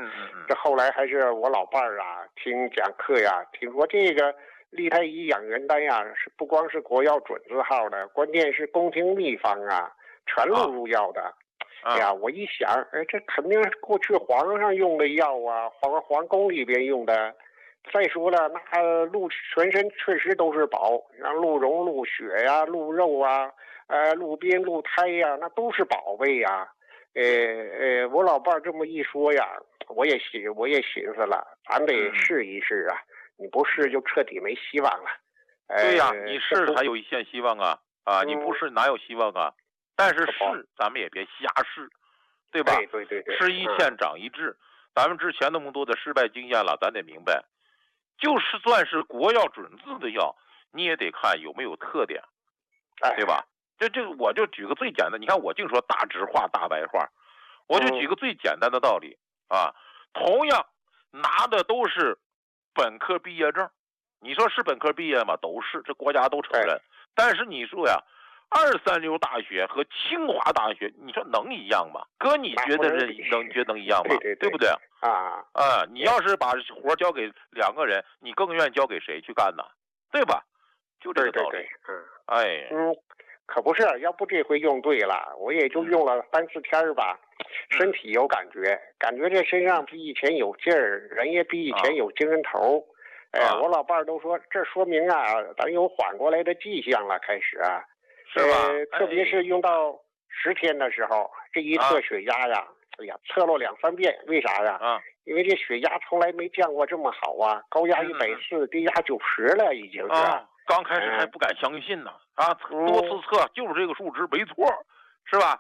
这后来还是我老伴儿啊，听讲课呀，听说这个利太医养元丹呀，是不光是国药准字号的，关键是宫廷秘方啊，全录入药的。哎呀，我一想，哎，这肯定是过去皇上用的药啊，皇宫里边用的。再说了，那鹿全身确实都是宝，像鹿茸、鹿血呀、鹿肉啊，鹿鞭、鹿胎呀，那都是宝贝呀。我老伴儿这么一说呀，我也寻思了，咱得试一试啊！你不试就彻底没希望了。 对呀，你试才有一线希望啊！你不试哪有希望啊？但是试咱们也别瞎试，对吧？ 对， 吃一堑长一智。咱们之前那么多的失败经验了，咱得明白，就是算是国药准字的药，你也得看有没有特点，对吧？我就举个最简单，你看我净说大直话大白话，我就举个最简单的道理啊，同样拿的都是本科毕业证，你说是本科毕业吗？都是，这国家都承认。但是你说呀，2、3流大学和清华大学，你说能一样吗？哥，你觉得能一样吗？对不对？你要是把活交给2个人，你更愿意交给谁去干呢？对吧？就这个道理。 可不是，要不这回用对了，我也就用了3、4天吧，身体有感觉这身上比以前有劲儿，人也比以前有精神头。我老伴儿都说，这说明啊，咱有缓过来的迹象了，开始啊。 是吧？ 特别是用到10天的时候，这一测血压呀，哎呀，测了2、3遍，为啥呀？因为这血压从来没降过这么好啊，高压140，低压90了，已经是。 刚开始还不敢相信呢，多次测就是这个数值没错，是吧？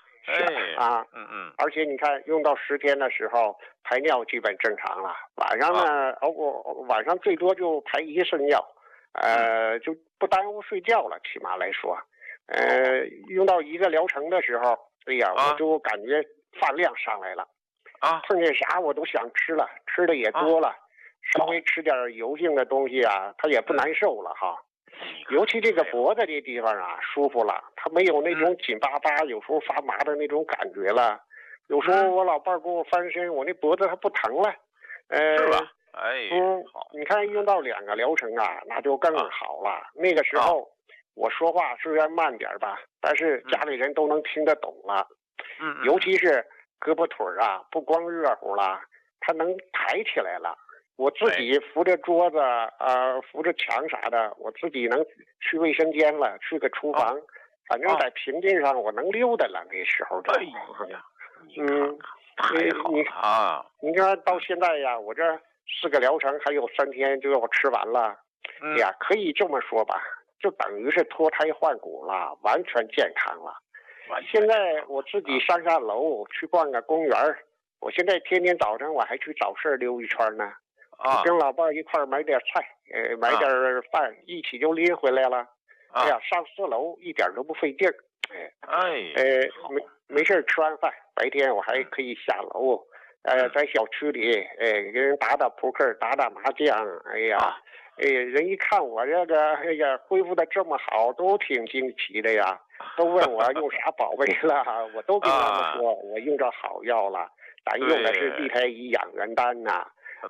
而且你看，用到10天的时候，排尿基本正常了。晚上呢，晚上最多就排1次尿，就不耽误睡觉了，起码来说。用到1个疗程的时候，哎呀，我就感觉饭量上来了，碰见啥我都想吃了，吃的也多了。稍微吃点油性的东西啊，它也不难受了哈。尤其这个脖子这地方啊，舒服了，它没有那种紧巴巴，有时候发麻的那种感觉了。有时候我老伴儿给我翻身，我那脖子它不疼了。 是吧？ 你看用到2个疗程啊，那就更好了。那个时候我说话虽然慢点吧，但是家里人都能听得懂了。尤其是胳膊腿啊，不光热乎了，它能抬起来了。我自己扶着桌子扶着墙啥的，我自己能去卫生间了，去个厨房，反正在平地上我能溜达了。那时候就， 太好了你看到现在呀，我这4个疗程还有3天就要吃完了，呀，可以这么说吧，就等于是脱胎换骨了，完全健康了。现在我自己上楼去逛个公园，我现在天天早晨我还去早市溜一圈呢。跟老伴一块买点菜，买点饭，一起就拎回来了。哎呀，上4楼一点都不费劲儿。没事吃完饭，白天我还可以下楼，在小区里，跟人打扑克，打麻将。人一看我这个，恢复的这么好，都挺惊奇的呀，都问我用啥宝贝了，我都跟他们说，我用着好药了，咱用的是利太医养元丹呐。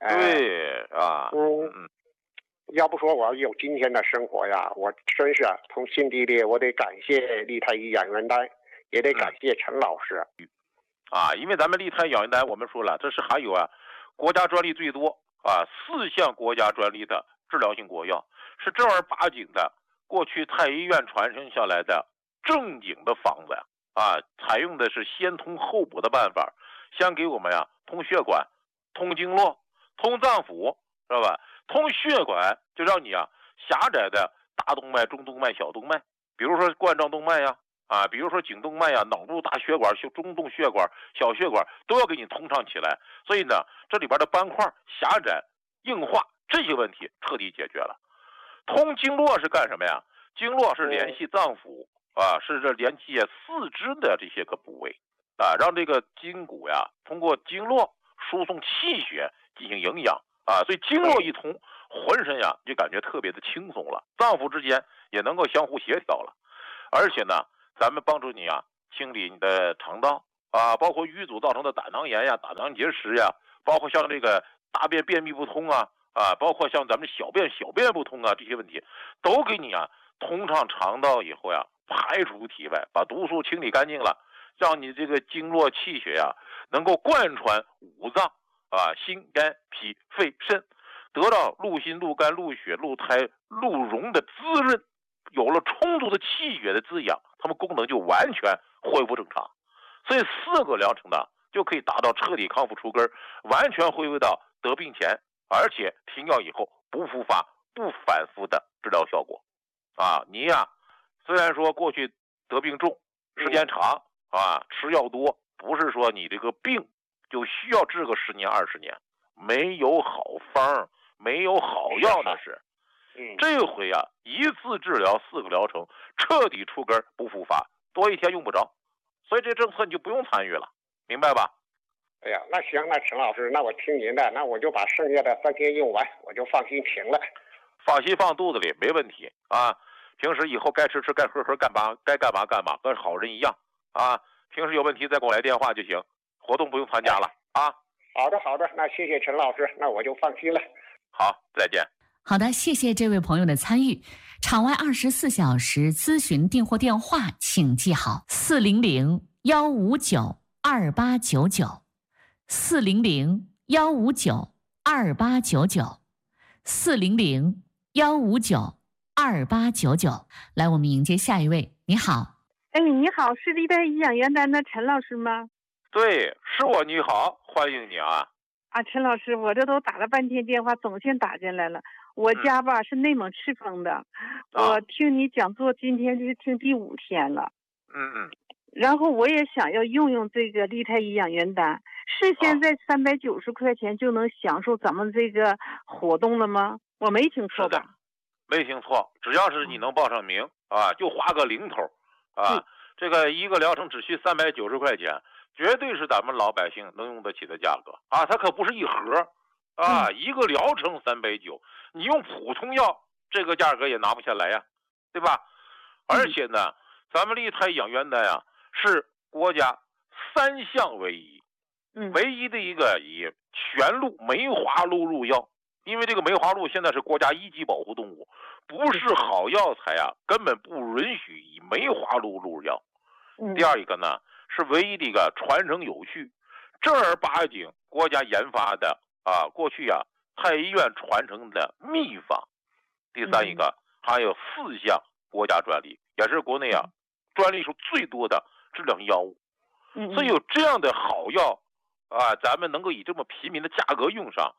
要不说我要有今天的生活呀，我真是从心底里我得感谢利太医养元丹，也得感谢陈老师。 因为咱们利太养元丹，我们说了，这是含有国家专利最多4项国家专利的治疗性国药，是正儿八经的过去太医院传承下来的正经的方子采用的是先通后补的办法，先给我们通血管、通经络、通脏腑，知道吧？通血管就让你狭窄的大动脉、中动脉、小动脉，比如说冠状动脉比如说颈动脉脑部大血管、中动血管、小血管都要给你通畅起来。所以呢，这里边的斑块、狭窄、硬化这些问题彻底解决了。通经络是干什么呀？经络是联系脏腑是这联系四肢的这些个部位让这个筋骨通过经络输送气血进行营养所以经络一通，浑身就感觉特别的轻松了，脏腑之间也能够相互协调了。而且呢，咱们帮助你清理你的肠道啊，包括淤阻造成的胆囊炎呀、胆囊结石呀，包括像这个大便便秘不通啊，包括像咱们小便不通啊这些问题，都给你通畅肠道以后呀，排出体外，把毒素清理干净了，让你这个经络气血呀能够贯穿五脏心肝脾肺肾，得到路心路肝路血路胎路溶的滋润，有了充足的气血的滋养，它们功能就完全恢复正常。所以4个疗程呢，就可以达到彻底康复除根，完全恢复到得病前，而且停药以后不复发、不反复的治疗效果。你虽然说过去得病重、时间长吃药多，不是说你这个病就需要治个10年20年，没有好方，没有好药的是。这回一次治疗4个疗程，彻底除根不复发，多一天用不着。所以这政策你就不用参与了，明白吧？ 哎呀，那行，那陈老师，那我听您的，那我就把剩下的3天用完，我就放心停了。 放心放肚子里没问题平时以后该吃吃，该喝喝，该干嘛干嘛，跟好人一样平时有问题再给我来电话就行，活动不用参加了好的，那谢谢陈老师，那我就放心了。 好，再见。 好的，谢谢这位朋友的参与。场外24小时咨询订货电话请记好400-159-2899，400-159-2899，400-159-2899。来，我们迎接下一位。你好。 你好，是历代颐养元丹的陈老师吗？ 对，是我。你好，欢迎你陈老师，我这都打了半天电话，总算打进来了。我家吧是内蒙赤峰的，我听你讲座今天就是听第5天了。然后我也想要用这个利泰颐养元丹，是现在390块钱就能享受咱们这个活动了吗？我没听错吧？ 没听错，只要是你能报上名就花个零头这个一个疗程只需390块钱，绝对是咱们老百姓能用得起的价格它可不是一盒一个疗程390，你用普通药这个价格也拿不下来对吧？而且呢，咱们利泰颐养元丹是国家3项唯一，唯一的一个以全鹿梅花鹿入药，因为这个梅花鹿现在是国家1级保护动物，不是好药材根本不允许以梅花鹿入药。第二一个呢，是唯一的一个传承有序、正儿八经国家研发的过去太医院传承的秘方。第三一个还有4项国家专利，也是国内专利数最多的治疗性药物。所以有这样的好药咱们能够以这么平民的价格用上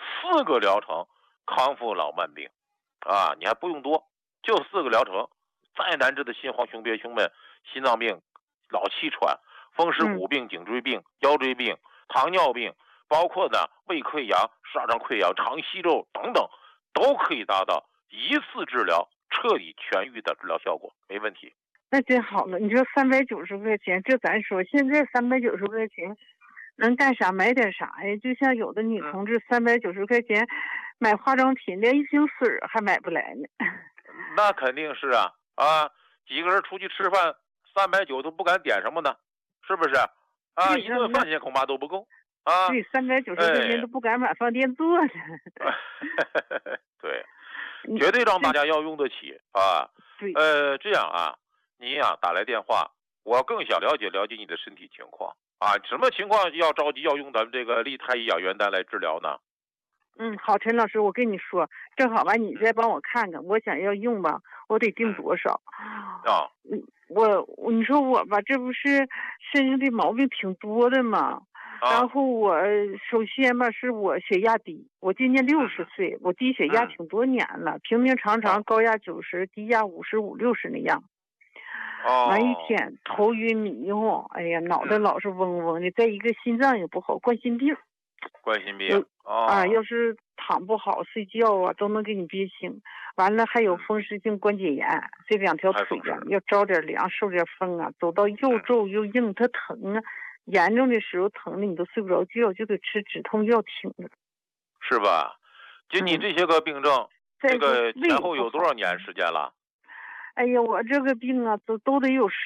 4个疗程，康复老慢病你还不用多，就4个疗程，再难治的心慌胸憋胸闷、心脏病、老气喘、风湿骨病、颈椎病、腰椎病、糖尿病，包括呢胃溃疡、十二肠溃疡、肠息肉等等，都可以达到一次治疗彻底痊愈的治疗效果，没问题。 那真好了，你说390块钱，这咱说现在390块钱能干啥买点啥呀？就像有的女同志390块钱买化妆品，连一瓶水还买不来呢。 那肯定是几个人出去吃饭390都不敢点什么呢，是不是一顿饭钱恐怕都不够对，390块钱都不敢买饭店做呢。 对，绝对让大家要用得起对， 这样你打来电话，我更想了解你的身体情况什么情况要着急要用咱们这个利泰颐养元丹来治疗呢？ 好，陈老师，我跟你说，正好吧，你再帮我看看，我想要用吧，我得定多少你说我吧，这不是身上的毛病挺多的嘛然后我首先吧，是我血压低，我今年60岁，我低血压挺多年了，平平常常高压90，低压55、60那样。完一天头晕迷糊，哎呀，脑袋老是嗡嗡的，再一个心脏也不好，冠心病。要是躺不好睡觉都能给你憋醒。完了还有风湿性关节炎，这2条腿要着点凉，受点风走到又皱又硬，它疼严重的时候疼的你都睡不着觉，就得吃止痛药挺着。 是吧？就你这些个病症，这个前后有多少年时间了？ 哎呀，我这个病都得有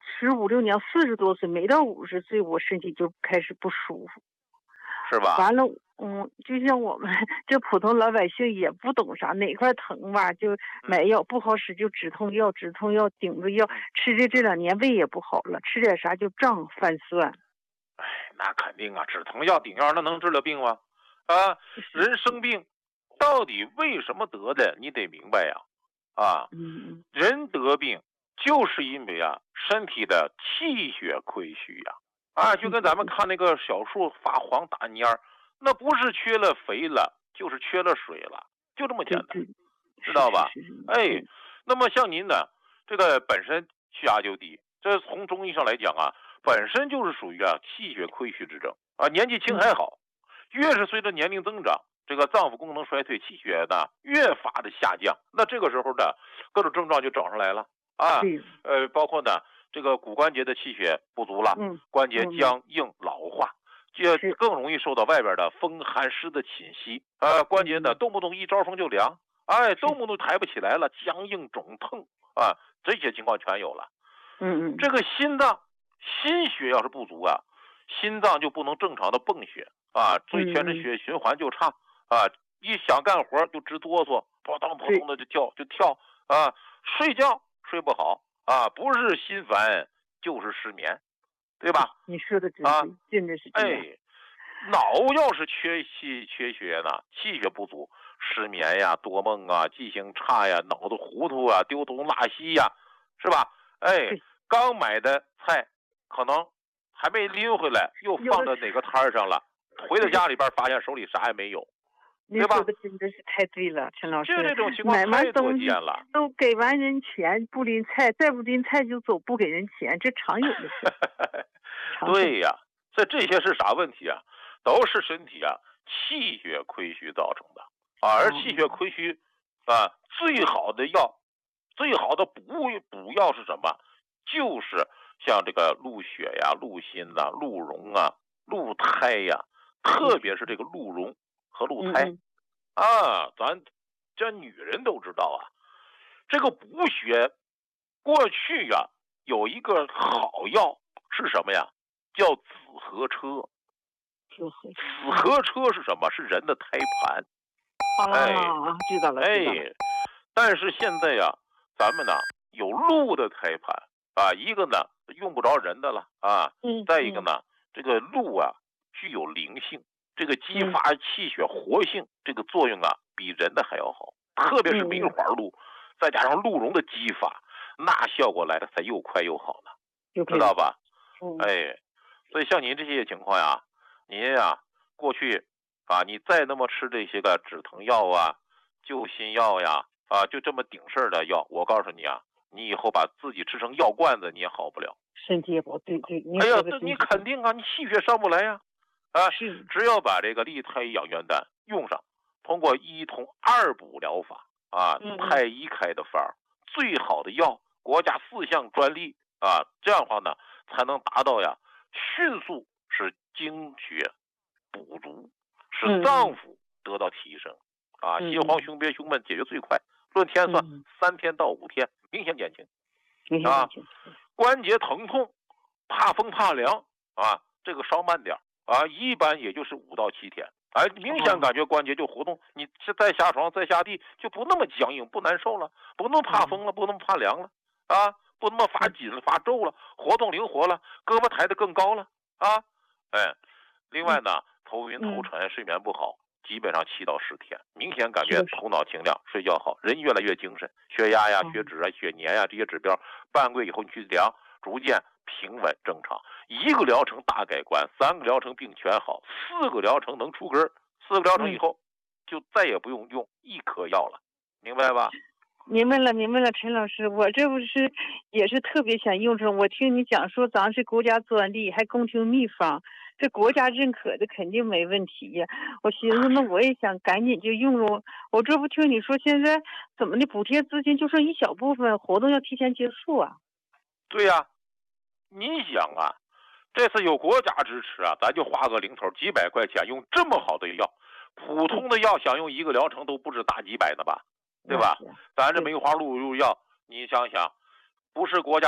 15、16年，40多岁，没到50岁，我身体就开始不舒服， 是吧？ 完了，就像我们这普通老百姓也不懂啥，哪块疼吧就买药，不好使就止痛药，顶着药吃的，这2年胃也不好了，吃点啥就胀泛酸。 哎，那肯定啊，止疼药顶药那能治了病吗？啊，人生病到底为什么得的？你得明白呀，啊，人得病就是因为啊身体的气血亏虚呀，啊，就跟咱们看那个小树发黄打蔫，那不是缺了肥了，就是缺了水了，就这么简单，知道吧？哎，那么像您呢，这个本身血压就低，这从中医上来讲啊，本身就是属于啊气血亏虚之症啊，年纪轻还好，越是随着年龄增长，这个脏腑功能衰退，气血呢越发的下降，那这个时候呢各种症状就找上来了啊，包括呢这个骨关节的气血不足了，关节僵硬老化，就更容易受到外边的风寒湿的侵袭，关节呢动不动一招风就凉，哎，动不动抬不起来了，僵硬肿痛啊，这些情况全有了。这个心血要是不足啊，心脏就不能正常的泵血啊，所以全身血循环就差啊，一想干活就直哆嗦，扑通扑通的就跳啊，睡觉睡不好啊，不是心烦就是失眠，对吧？ 你说的真的是这样。 哎，脑要是缺气缺血呢，气血不足，失眠呀、多梦啊、记性差呀、脑子糊涂啊、丢东落西呀，是吧？哎，刚买的菜可能还没拎回来，又放到哪个摊上了，回到家里边发现手里啥也没有，对吧？ 你说的真的是太对了，陈老师。 就这种情况太多见了， 都给完人钱不拎菜，再不拎菜就走，不给人钱，这常有的事。 对呀，所以这些是啥问题啊？都是身体啊气血亏虚造成的啊，而气血亏虚啊，最好的药，最好的补药是什么？就是像这个鹿血呀、鹿心呐、鹿茸啊、鹿胎呀，特别是这个鹿茸和鹿胎啊，咱这女人都知道啊，这个补血过去呀有一个好药是什么呀？叫紫河车。紫河车是什么？是人的胎盘。 知道了。 哎，但是现在呀，咱们呢有鹿的胎盘啊，一个呢用不着人的了啊，再一个呢，这个鹿啊具有灵性，这个激发气血活性，这个作用啊比人的还要好，特别是梅花鹿，再加上鹿茸的激发，那效果来的才又快又好呢，知道吧？哎，所以像您这些情况呀，您呀过去啊，你再那么吃这些个止疼药啊、救心药呀啊，就这么顶事儿的药，我告诉你啊，你以后把自己吃成药罐子，你也好不了， 身体也不好。对。 哎呀，这你肯定啊，你气血上不来呀，啊，只要把这个利太医养元丹用上，通过1通2补疗法啊，太医开的方，最好的药，国家4项专利啊，这样的话呢，才能达到呀，迅速使精血补足，使脏腑得到提升啊，心慌胸憋胸闷解决最快，论天算3天到5天明显减轻啊，关节疼痛怕风怕凉啊，这个稍慢点啊，一般也就是5到7天，哎，明显感觉关节就活动，你再下床再下地就不那么僵硬不难受了，不那么怕风了，不那么怕凉了啊，不那么发紧了发皱了，活动灵活了，胳膊抬得更高了啊，哎，另外呢，头晕头沉睡眠不好，基本上7到10天，明显感觉头脑清亮，睡觉好，人越来越精神，血压呀、血脂啊、血粘呀这些指标，半个月以后你去量，逐渐平稳正常。1个疗程大改观，3个疗程病全好，4个疗程能出根，4个疗程以后就再也不用1颗药了，明白吧？ 明白了，陈老师，我这不是也是特别想用上。我听你讲说咱是国家专利，还宫廷秘方，这国家认可的肯定没问题呀。我寻思那我也想赶紧就用了。我这不听你说现在怎么的补贴资金就剩一小部分，活动要提前结束啊？ 对呀，你想啊，这次有国家支持啊，咱就花个零头几百块钱用这么好的药，普通的药想用1个疗程都不止大几百的吧？对吧？咱这梅花鹿药，你想想，不是国家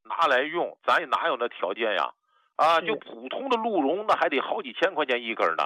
拿来用，咱也哪有那条件呀？啊，就普通的鹿茸那还得好几千块钱一根呢。